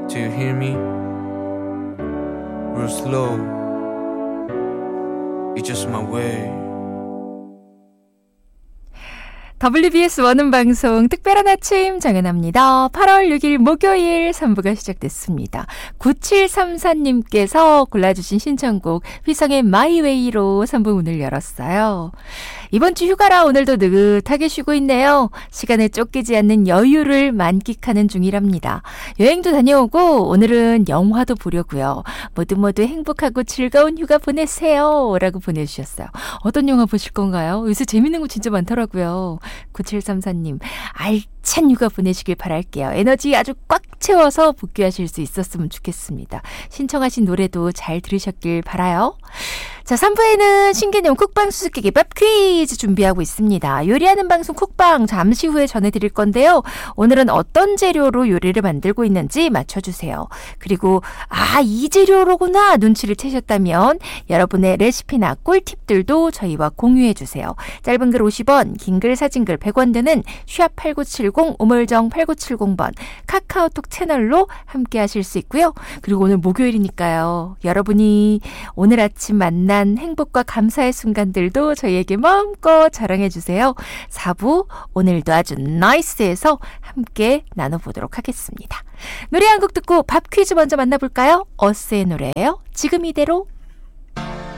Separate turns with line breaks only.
Do you hear me? Real slow. It's just my way.
WBS 원음 방송 특별한 아침 정연합니다. 8월 6일 목요일 3부가 시작됐습니다. 9734님께서 골라주신 신청곡 휘성의 My Way로 3부 문을 열었어요. 이번 주 휴가라 오늘도 느긋하게 쉬고 있네요. 시간에 쫓기지 않는 여유를 만끽하는 중이랍니다. 여행도 다녀오고 오늘은 영화도 보려고요. 모두 행복하고 즐거운 휴가 보내세요. 라고 보내주셨어요. 어떤 영화 보실 건가요? 요새 재밌는 거 진짜 많더라고요. 9734님 알찬 휴가 보내시길 바랄게요. 에너지 아주 꽉 채워서 복귀하실 수 있었으면 좋겠습니다. 신청하신 노래도 잘 들으셨길 바라요. 자, 3부에는 신개념 쿡방 수수께끼 밥 퀴즈 준비하고 있습니다. 요리하는 방송 쿡방 잠시 후에 전해드릴 건데요. 오늘은 어떤 재료로 요리를 만들고 있는지 맞춰주세요. 그리고 이 재료로구나 눈치를 채셨다면 여러분의 레시피나 꿀팁들도 저희와 공유해주세요. 짧은 글 50원, 긴 글 사진 글 100원 드는 샵8970 우물정 8970번 카카오톡 채널로 함께 하실 수 있고요. 그리고 오늘 목요일이니까요. 여러분이 오늘 아침 만난 행복과 감사의 순간들도 저희에게 마음껏 자랑해주세요. 4부 오늘도 아주 나이스해서 함께 나눠보도록 하겠습니다. 노래 한 곡 듣고 밥 퀴즈 먼저 만나볼까요? 어스의 노래예요. 지금 이대로.